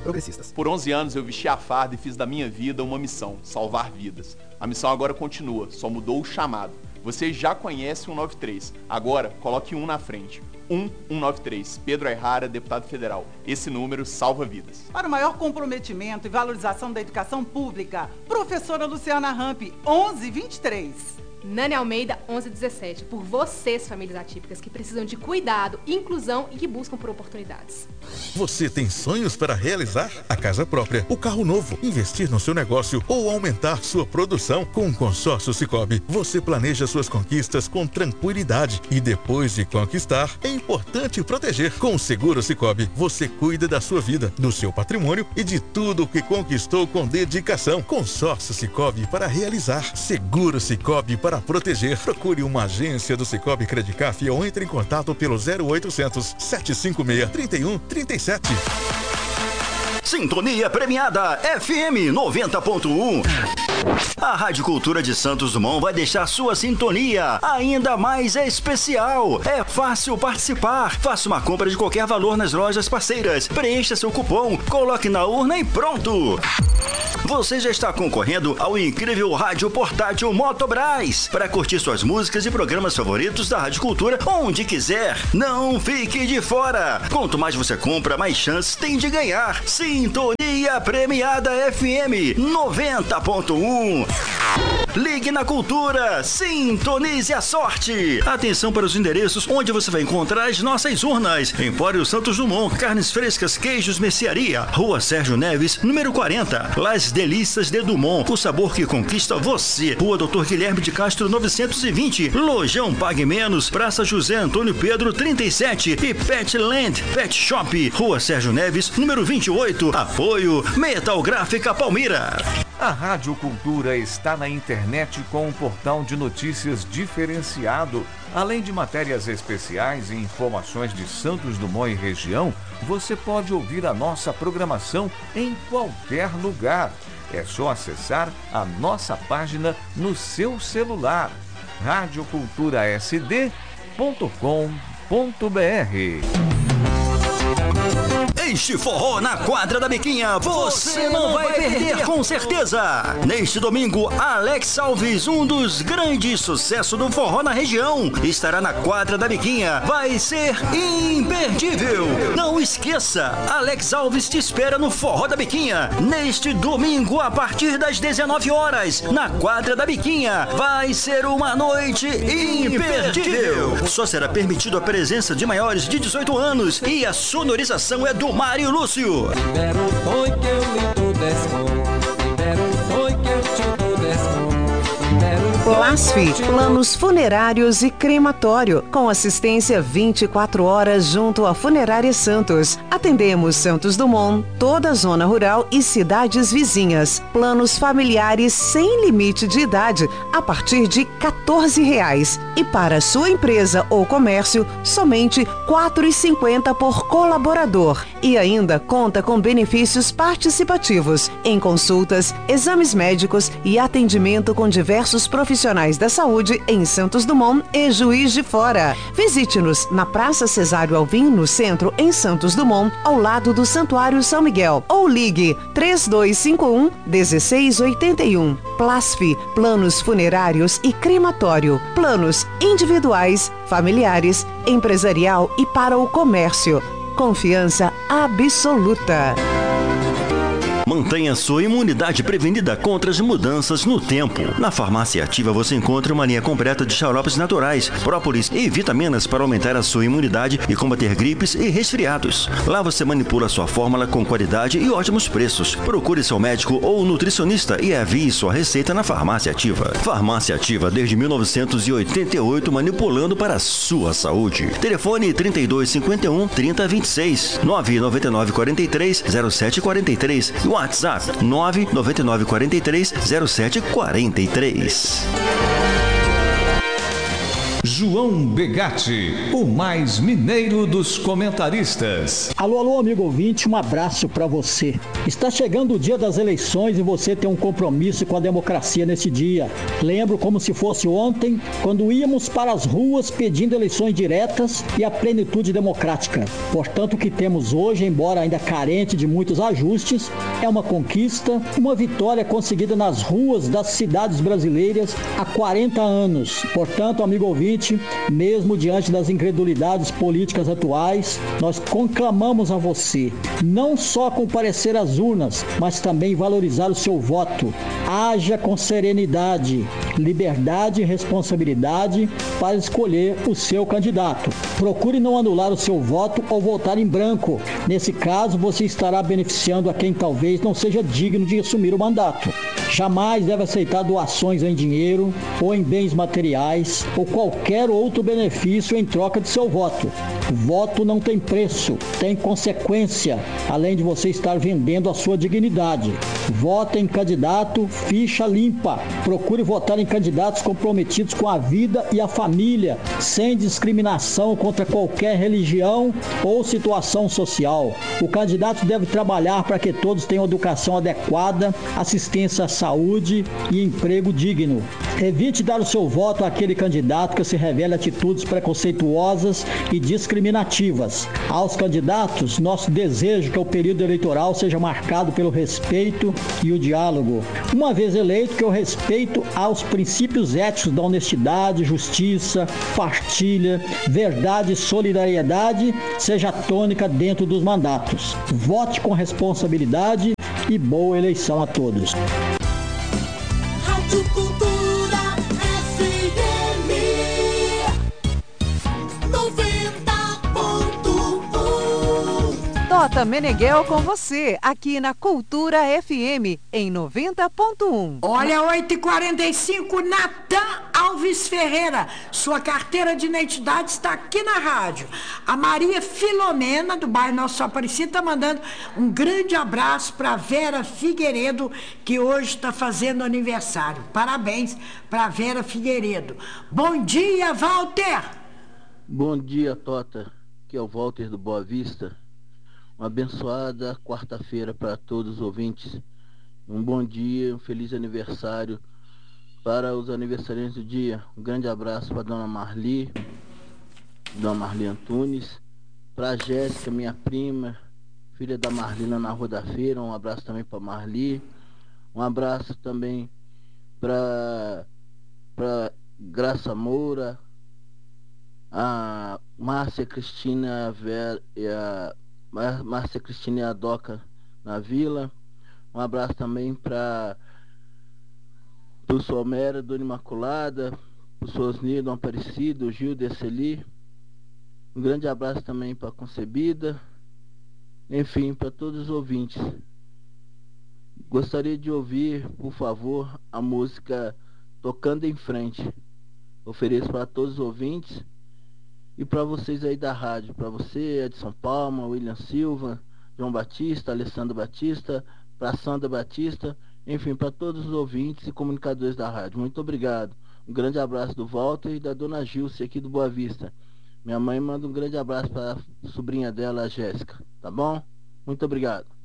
Progressistas. Por 11 anos eu vesti a farda e fiz da minha vida uma missão, salvar vidas. A missão agora continua, só mudou o chamado. Você já conhece o 193, agora coloque um na frente. 193, Pedro Ayrara, deputado federal. Esse número salva vidas. Para o maior comprometimento e valorização da educação pública, professora Luciana Ramp, 1123. Nani Almeida, 1117. Por vocês, famílias atípicas, que precisam de cuidado, inclusão e que buscam por oportunidades. Você tem sonhos para realizar? A casa própria, o carro novo, investir no seu negócio ou aumentar sua produção? Com o Consórcio Sicoob, você planeja suas conquistas com tranquilidade e depois de conquistar, é importante proteger. Com o Seguro Sicoob, você cuida da sua vida, do seu patrimônio e de tudo o que conquistou com dedicação. Consórcio Sicoob para realizar. Seguro Sicoob para proteger. Procure uma agência do Sicoob Credicaf ou entre em contato pelo 0800 756 3137. Sintonia premiada FM 90.1. A Rádio Cultura de Santos Dumont vai deixar sua sintonia ainda mais especial. É fácil participar. Faça uma compra de qualquer valor nas lojas parceiras. Preencha seu cupom, coloque na urna e pronto. Você já está concorrendo ao incrível rádio portátil Motobras para curtir suas músicas e programas favoritos da Rádio Cultura onde quiser. Não fique de fora. Quanto mais você compra, mais chances tem de ganhar. Sintonia premiada FM 90.1. Ligue na Cultura, sintonize a sorte. Atenção para os endereços onde você vai encontrar as nossas urnas. Empório Santos Dumont, carnes frescas, queijos, mercearia. Rua Sérgio Neves, número 40. Las Delícias de Dumont, o sabor que conquista você. Rua Doutor Guilherme de Castro, 920. Lojão Pague Menos, Praça José Antônio Pedro, 37. E Petland Pet Shop, Rua Sérgio Neves, número 28. Apoio Metal Gráfica Palmira. A Rádio Cultura está na internet com um portal de notícias diferenciado. Além de matérias especiais e informações de Santos Dumont e região, você pode ouvir a nossa programação em qualquer lugar. É só acessar a nossa página no seu celular. radioculturasd.com.br. Este forró na quadra da Biquinha você não vai perder com certeza. Neste domingo, Alex Alves, um dos grandes sucessos do forró na região, estará na quadra da Biquinha. Vai ser imperdível. Não esqueça, Alex Alves te espera no Forró da Biquinha neste domingo a partir das 19 horas na quadra da Biquinha. Vai ser uma noite imperdível. Só será permitido a presença de maiores de 18 anos e a sonorização é do Mário Lúcio. Plasf, planos funerários e crematório, com assistência 24 horas junto à Funerária Santos. Atendemos Santos Dumont, toda a zona rural e cidades vizinhas. Planos familiares sem limite de idade, a partir de R$14. E para sua empresa ou comércio, somente R$4,50 por colaborador. E ainda conta com benefícios participativos em consultas, exames médicos e atendimento com diversos profissionais da saúde em Santos Dumont e Juiz de Fora. Visite-nos na Praça Cesário Alvim, no centro, em Santos Dumont, ao lado do Santuário São Miguel. Ou ligue 3251-1681. Plasf, planos funerários e crematório. Planos individuais, familiares, empresarial e para o comércio. Confiança absoluta. Mantenha sua imunidade prevenida contra as mudanças no tempo. Na Farmácia Ativa você encontra uma linha completa de xaropes naturais, própolis e vitaminas para aumentar a sua imunidade e combater gripes e resfriados. Lá você manipula sua fórmula com qualidade e ótimos preços. Procure seu médico ou nutricionista e envie sua receita na Farmácia Ativa. Farmácia Ativa desde 1988, manipulando para a sua saúde. Telefone 3251-3026, 99943-0743 e WhatsApp 99943-0743. João Begatti, o mais mineiro dos comentaristas. Alô, amigo ouvinte, um abraço para você. Está chegando o dia das eleições e você tem um compromisso com a democracia nesse dia. Lembro como se fosse ontem, quando íamos para as ruas pedindo eleições diretas e a plenitude democrática. Portanto, o que temos hoje, embora ainda carente de muitos ajustes, é uma conquista, uma vitória conseguida nas ruas das cidades brasileiras há 40 anos. Portanto, amigo ouvinte, mesmo diante das incredulidades políticas atuais, nós conclamamos a você, não só comparecer às urnas, mas também valorizar o seu voto. Haja com serenidade, liberdade e responsabilidade para escolher o seu candidato. Procure não anular o seu voto ou votar em branco. Nesse caso, você estará beneficiando a quem talvez não seja digno de assumir o mandato. Jamais deve aceitar doações em dinheiro ou em bens materiais ou qualquer outro benefício em troca de seu voto. Voto não tem preço, tem consequência, além de você estar vendendo a sua dignidade. Vote em candidato, ficha limpa. Procure votar em candidatos comprometidos com a vida e a família, sem discriminação contra qualquer religião ou situação social. O candidato deve trabalhar para que todos tenham educação adequada, assistência à saúde e emprego digno. Evite dar o seu voto àquele candidato que se revela atitudes preconceituosas e discriminativas. Aos candidatos, nosso desejo é que o período eleitoral seja marcado pelo respeito e o diálogo. Uma vez eleito, que o respeito aos princípios éticos da honestidade, justiça, partilha, verdade e solidariedade seja a tônica dentro dos mandatos. Vote com responsabilidade e boa eleição a todos. Rádio Cultura FM 90.1. Tota Meneghel com você, aqui na Cultura FM, em 90.1. Olha, 8h45, Natan Alves Ferreira. Sua carteira de identidade está aqui na rádio. A Maria Filomena, do bairro Nossa Aparecida, está mandando um grande abraço para Vera Figueiredo, que hoje está fazendo aniversário. Parabéns para Vera Figueiredo. Bom dia, Walter! Bom dia, Tota. Aqui é o Walter do Boa Vista. Uma abençoada quarta-feira para todos os ouvintes. Um bom dia, um feliz aniversário para os aniversariantes do dia. Um grande abraço para Dona Marli Antunes, para a Jéssica, minha prima, filha da Marlina na Rua da Feira. Um abraço também para Marli. Um abraço também para Graça Moura, a Márcia Cristina e a Márcia Cristina e a Doca na Vila. Um abraço também para o Somera, Dona Imaculada, o Sosnir, Dom Aparecido, o Gil, Deceli. Um grande abraço também para a Concebida. Enfim, para todos os ouvintes. Gostaria de ouvir, por favor, a música Tocando em Frente. Ofereço para todos os ouvintes e para vocês aí da rádio, para você, Edson Palma, William Silva, João Batista, Alessandro Batista, para Sandra Batista, enfim, para todos os ouvintes e comunicadores da rádio. Muito obrigado. Um grande abraço do Walter e da Dona Gilce aqui do Boa Vista. Minha mãe manda um grande abraço para a sobrinha dela, a Jéssica, tá bom? Muito obrigado.